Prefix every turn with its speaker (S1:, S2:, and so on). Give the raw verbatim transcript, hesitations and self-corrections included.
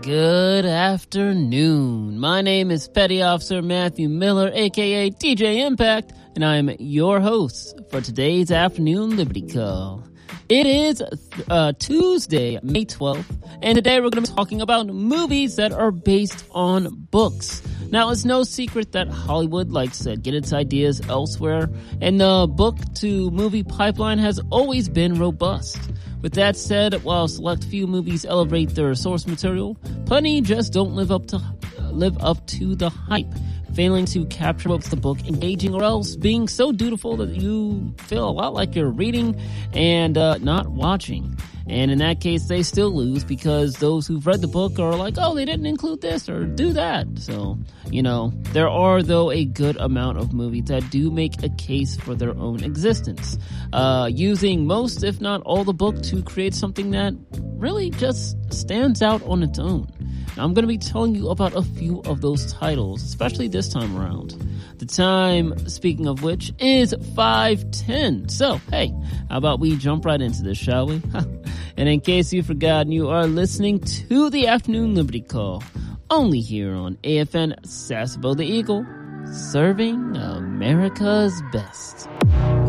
S1: Good afternoon. My name is Petty Officer Matthew Miller, aka D J Impact, and I am your host for today's afternoon Liberty Call. It is uh, Tuesday, May twelfth, and today we're going to be talking about movies that are based on books. Now, it's no secret that Hollywood likes to get its ideas elsewhere, and the book-to-movie pipeline has always been robust. With that said, while select few movies elevate their source material, plenty just don't live up to live up to the hype, failing to capture what's the book engaging, or else being so dutiful that you feel a lot like you're reading and uh, not watching. And in that case, they still lose because those who've read the book are like, oh, they didn't include this or do that. So, you know, there are, though, a good amount of movies that do make a case for their own existence, uh, using most, if not all, the book to create something that really just stands out on its own. Now, I'm going to be telling you about a few of those titles, especially this time around. The time, speaking of which, is five ten. So, hey, how about we jump right into this, shall we? And in case you've forgotten, you are listening to the Afternoon Liberty Call, only here on A F N Sasebo the Eagle, serving America's best.